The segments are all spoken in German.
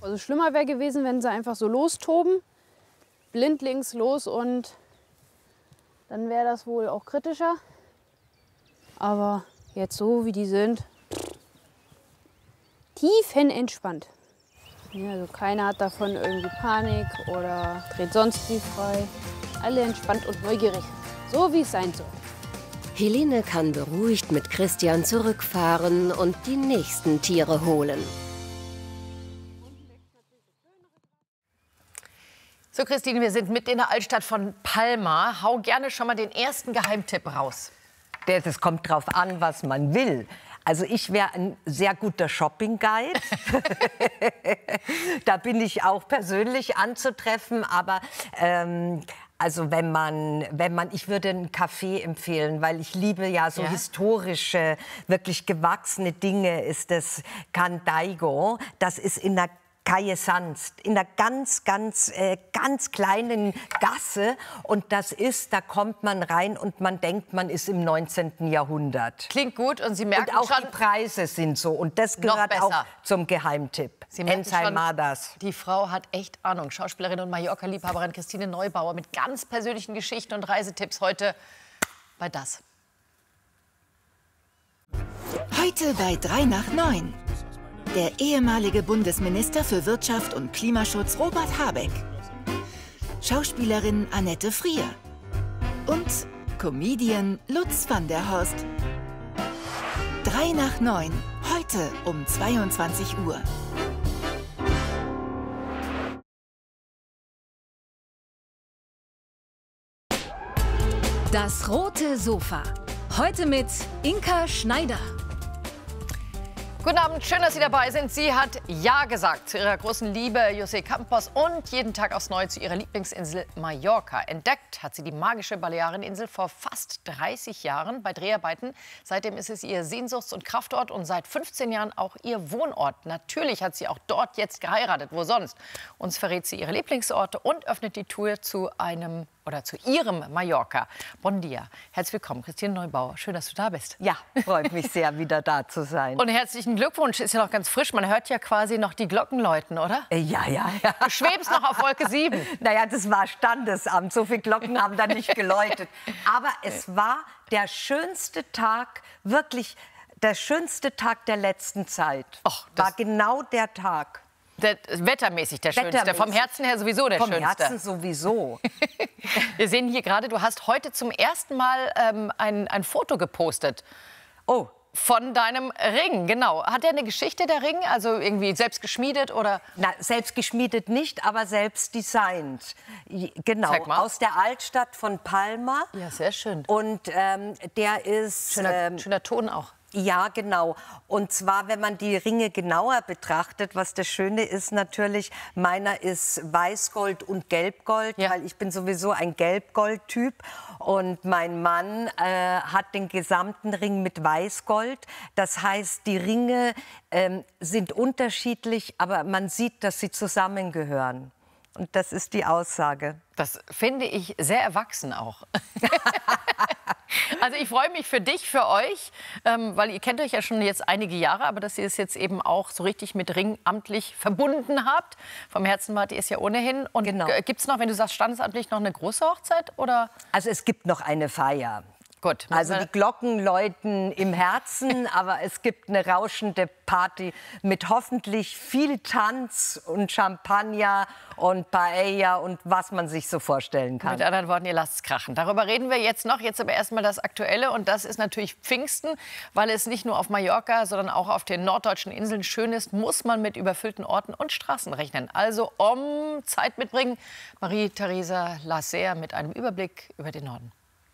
Also schlimmer wäre gewesen, wenn sie einfach so lostoben, blindlings los, und dann wäre das wohl auch kritischer. Aber jetzt so, wie die sind, tiefenentspannt. Ja, also keiner hat davon irgendwie Panik oder dreht sonst wie frei. Alle entspannt und neugierig, so wie es sein soll. Helene kann beruhigt mit Christian zurückfahren und die nächsten Tiere holen. So, Christine, wir sind mitten in der Altstadt von Palma. Hau gerne schon mal den ersten Geheimtipp raus. Das kommt drauf an, was man will. Also ich wäre ein sehr guter Shopping-Guide. Da bin ich auch persönlich anzutreffen. Aber also wenn man, ich würde einen Café empfehlen, weil ich liebe ja so historische, wirklich gewachsene Dinge. Ist das Candaigó. Das ist in der Calle Sanz, in der ganz kleinen Gasse. Und da kommt man rein und man denkt, man ist im 19. Jahrhundert. Klingt gut, und Sie merken und auch schon, die Preise sind so. Und das gehört auch zum Geheimtipp. Sie merken Ensaimadas. schon, die Frau hat echt Ahnung. Schauspielerin und Mallorca-Liebhaberin Christine Neubauer mit ganz persönlichen Geschichten und Reisetipps heute bei das. Heute bei 3 nach 9. Der ehemalige Bundesminister für Wirtschaft und Klimaschutz Robert Habeck. Schauspielerin Annette Frier. Und Comedian Lutz van der Horst. 3 nach 9. Heute um 22 Uhr. Das rote Sofa. Heute mit Inka Schneider. Guten Abend, schön, dass Sie dabei sind. Sie hat Ja gesagt zu ihrer großen Liebe José Campos und jeden Tag aufs Neue zu ihrer Lieblingsinsel Mallorca. Entdeckt hat sie die magische Baleareninsel vor fast 30 Jahren bei Dreharbeiten. Seitdem ist es ihr Sehnsuchts- und Kraftort und seit 15 Jahren auch ihr Wohnort. Natürlich hat sie auch dort jetzt geheiratet. Wo sonst? Uns verrät sie ihre Lieblingsorte und öffnet die Tür zu ihrem Mallorca. Bon dia. Herzlich willkommen, Christine Neubauer. Schön, dass du da bist. Ja, freut mich sehr, wieder da zu sein. Und herzlichen Glückwunsch. Ist ja noch ganz frisch. Man hört ja quasi noch die Glocken läuten, oder? Ja. Du schwebst noch auf Wolke 7. Naja, das war Standesamt. So viele Glocken haben da nicht geläutet. Aber es war der schönste Tag, wirklich der schönste Tag der letzten Zeit. Och, war genau der Tag. Wettermäßig der schönste. Vom Herzen her sowieso der schönste. Vom Herzen sowieso. Wir sehen hier gerade, du hast heute zum ersten Mal ein Foto gepostet. Oh. Von deinem Ring, genau. Hat der eine Geschichte, der Ring? Also irgendwie selbst geschmiedet oder? Na, selbst geschmiedet nicht, aber selbst designt. Genau, Zeig mal. aus der Altstadt von Palma. Ja, sehr schön. Und der ist... Schöner Ton auch. Ja, genau. Und zwar, wenn man die Ringe genauer betrachtet, was das Schöne ist natürlich, meiner ist Weißgold und Gelbgold, weil ich bin sowieso ein Gelbgold-Typ. Und mein Mann hat den gesamten Ring mit Weißgold. Das heißt, die Ringe sind unterschiedlich, aber man sieht, dass sie zusammengehören. Und das ist die Aussage. Das finde ich sehr erwachsen auch. Also ich freue mich für dich, für euch, weil ihr kennt euch ja schon jetzt einige Jahre, aber dass ihr es jetzt eben auch so richtig mit Ring amtlich verbunden habt. Vom Herzen wart ihr es ja ohnehin. Und genau. Gibt es noch, wenn du sagst standesamtlich, noch eine große Hochzeit? Oder? Also es gibt noch eine Feier. Gut. Also die Glocken läuten im Herzen, aber es gibt eine rauschende Party mit hoffentlich viel Tanz und Champagner und Paella und was man sich so vorstellen kann. Mit anderen Worten, ihr lasst es krachen. Darüber reden wir jetzt noch. Jetzt aber erstmal das Aktuelle. Und das ist natürlich Pfingsten, weil es nicht nur auf Mallorca, sondern auch auf den norddeutschen Inseln schön ist, muss man mit überfüllten Orten und Straßen rechnen. Also Zeit mitbringen. Marie-Theresa Lasser mit einem Überblick über den Norden.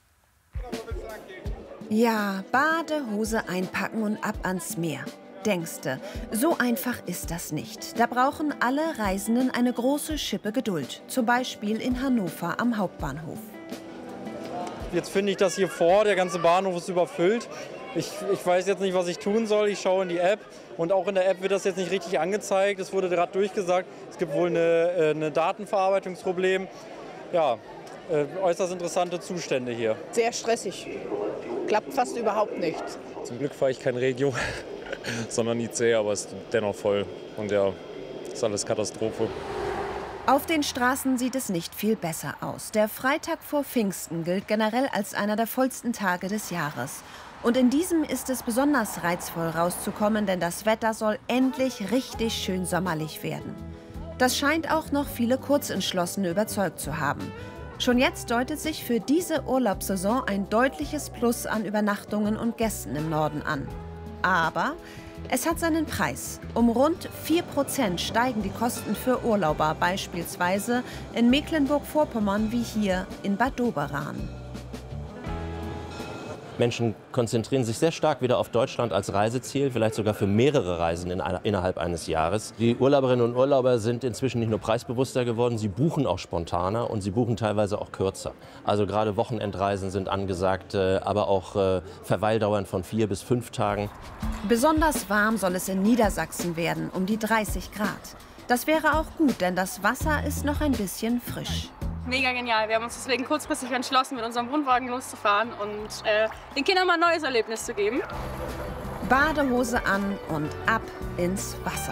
Ja, Badehose einpacken und ab ans Meer. Denkste, so einfach ist das nicht. Da brauchen alle Reisenden eine große Schippe Geduld. Zum Beispiel in Hannover am Hauptbahnhof. Jetzt finde ich das hier vor, der ganze Bahnhof ist überfüllt. Ich weiß jetzt nicht, was ich tun soll. Ich schaue in die App und auch in der App wird das jetzt nicht richtig angezeigt. Es wurde gerade durchgesagt, es gibt wohl ein Datenverarbeitungsproblem. Ja, äußerst interessante Zustände hier. Sehr stressig. Klappt fast überhaupt nicht. Zum Glück fahre ich kein Regio, sondern IC, aber es ist dennoch voll. Und ja, Das ist alles Katastrophe. Auf den Straßen sieht es nicht viel besser aus. Der Freitag vor Pfingsten gilt generell als einer der vollsten Tage des Jahres. Und in diesem ist es besonders reizvoll rauszukommen, denn das Wetter soll endlich richtig schön sommerlich werden. Das scheint auch noch viele Kurzentschlossene überzeugt zu haben. Schon jetzt deutet sich für diese Urlaubssaison ein deutliches Plus an Übernachtungen und Gästen im Norden an. Aber es hat seinen Preis. Um rund 4% steigen die Kosten für Urlauber, beispielsweise in Mecklenburg-Vorpommern wie hier in Bad Doberan. Menschen konzentrieren sich sehr stark wieder auf Deutschland als Reiseziel, vielleicht sogar für mehrere Reisen innerhalb eines Jahres. Die Urlauberinnen und Urlauber sind inzwischen nicht nur preisbewusster geworden, sie buchen auch spontaner und sie buchen teilweise auch kürzer. Also gerade Wochenendreisen sind angesagt, aber auch Verweildauern von 4 bis 5 Tagen. Besonders warm soll es in Niedersachsen werden, um die 30 Grad. Das wäre auch gut, denn das Wasser ist noch ein bisschen frisch. Mega genial. Wir haben uns deswegen kurzfristig entschlossen, mit unserem Wohnwagen loszufahren und den Kindern mal ein neues Erlebnis zu geben. Badehose an und ab ins Wasser.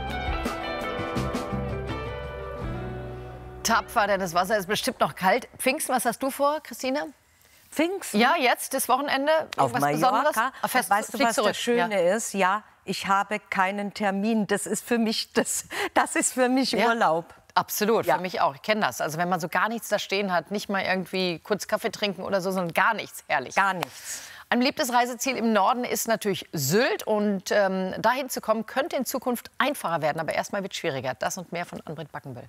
Tapfer, denn das Wasser ist bestimmt noch kalt. Pfingsten, was hast du vor, Christine? Pfingsten? Ja, jetzt, das Wochenende. Auf Mallorca. Fest, weißt du, was das Schöne ist? Ja, ich habe keinen Termin. Das ist für mich, das ist für mich Urlaub. Absolut, für mich auch. Ich kenne das. Also wenn man so gar nichts da stehen hat, nicht mal irgendwie kurz Kaffee trinken oder so, sondern gar nichts. Herrlich. Gar nichts. Ein beliebtes Reiseziel im Norden ist natürlich Sylt. Und dahin zu kommen, könnte in Zukunft einfacher werden. Aber erstmal wird es schwieriger. Das und mehr von Ann-Britt Backenbüll.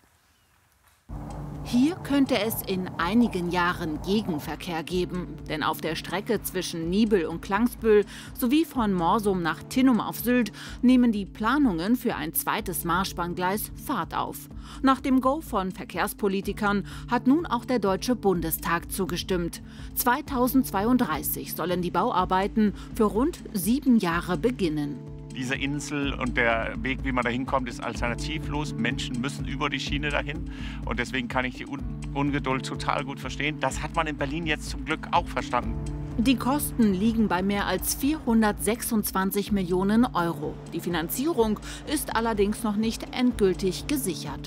Hier könnte es in einigen Jahren Gegenverkehr geben. Denn auf der Strecke zwischen Niebüll und Klangsbüll sowie von Morsum nach Tinnum auf Sylt nehmen die Planungen für ein zweites Marschbahngleis Fahrt auf. Nach dem Go von Verkehrspolitikern hat nun auch der Deutsche Bundestag zugestimmt. 2032 sollen die Bauarbeiten für rund 7 Jahre beginnen. Diese Insel und der Weg, wie man da hinkommt, ist alternativlos. Menschen müssen über die Schiene dahin. Und deswegen kann ich die Ungeduld total gut verstehen. Das hat man in Berlin jetzt zum Glück auch verstanden. Die Kosten liegen bei mehr als 426 Millionen Euro. Die Finanzierung ist allerdings noch nicht endgültig gesichert.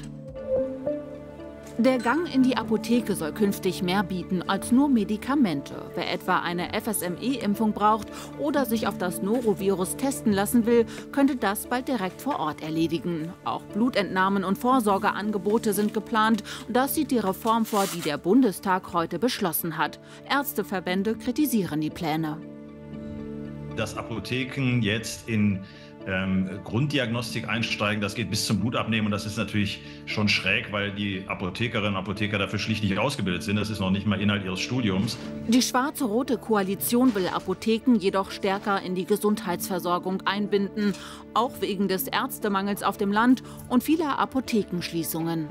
Der Gang in die Apotheke soll künftig mehr bieten als nur Medikamente. Wer etwa eine FSME-Impfung braucht oder sich auf das Norovirus testen lassen will, könnte das bald direkt vor Ort erledigen. Auch Blutentnahmen und Vorsorgeangebote sind geplant. Das sieht die Reform vor, die der Bundestag heute beschlossen hat. Ärzteverbände kritisieren die Pläne. Dass Apotheken jetzt in Grunddiagnostik einsteigen, das geht bis zum Blutabnehmen und das ist natürlich schon schräg, weil die Apothekerinnen und Apotheker dafür schlicht nicht ausgebildet sind. Das ist noch nicht mal Inhalt ihres Studiums. Die schwarz-rote Koalition will Apotheken jedoch stärker in die Gesundheitsversorgung einbinden, auch wegen des Ärztemangels auf dem Land und vieler Apothekenschließungen.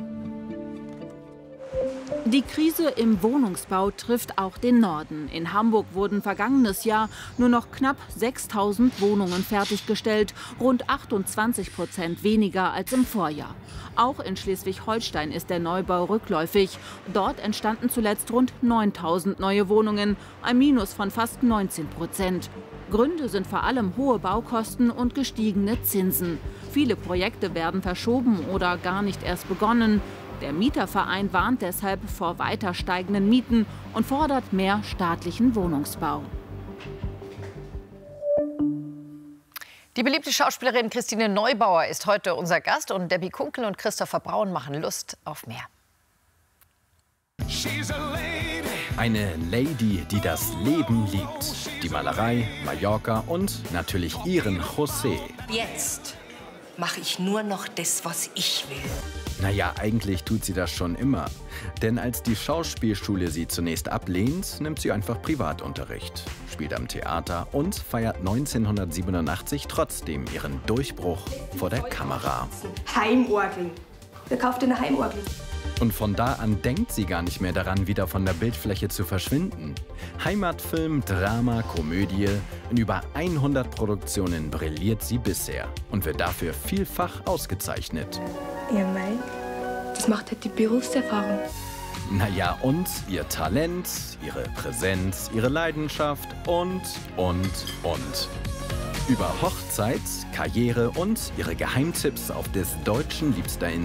Die Krise im Wohnungsbau trifft auch den Norden. In Hamburg wurden vergangenes Jahr nur noch knapp 6.000 Wohnungen fertiggestellt, rund 28% weniger als im Vorjahr. Auch in Schleswig-Holstein ist der Neubau rückläufig. Dort entstanden zuletzt rund 9.000 neue Wohnungen, ein Minus von fast 19%. Gründe sind vor allem hohe Baukosten und gestiegene Zinsen. Viele Projekte werden verschoben oder gar nicht erst begonnen. Der Mieterverein warnt deshalb vor weiter steigenden Mieten und fordert mehr staatlichen Wohnungsbau. Die beliebte Schauspielerin Christine Neubauer ist heute unser Gast und Debbie Kunkel und Christopher Braun machen Lust auf mehr. Eine Lady, die das Leben liebt. Die Malerei, Mallorca und natürlich ihren José. Jetzt mache ich nur noch das, was ich will. Naja, eigentlich tut sie das schon immer. Denn als die Schauspielschule sie zunächst ablehnt, nimmt sie einfach Privatunterricht, spielt am Theater und feiert 1987 trotzdem ihren Durchbruch vor der Kamera. Heimorgel. Wer kauft denn eine Heimorgel? Und von da an denkt sie gar nicht mehr daran, wieder von der Bildfläche zu verschwinden. Heimatfilm, Drama, Komödie. In über 100 Produktionen brilliert sie bisher und wird dafür vielfach ausgezeichnet. Ja, mei, das macht halt die Berufserfahrung. Naja, und ihr Talent, ihre Präsenz, ihre Leidenschaft und. Über Hochzeit Hochzeit, Karriere und ihre Geheimtipps auf des Deutschen liebster Insel.